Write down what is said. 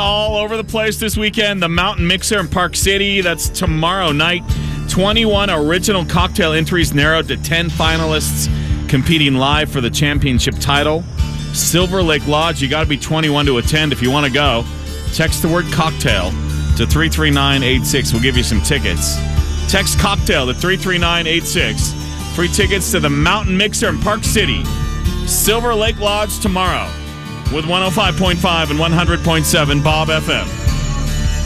all over the place this weekend. The Mountain Mixer in Park City, that's tomorrow night. 21 original cocktail entries narrowed to 10 finalists competing live for the championship title. Silver Lake Lodge, you got to be 21 to attend if you want to go. Text the word cocktail to 33986. We'll give you some tickets. Text cocktail to 33986. Free tickets to the Mountain Mixer in Park City. Silver Lake Lodge tomorrow with 105.5 and 100.7 Bob FM.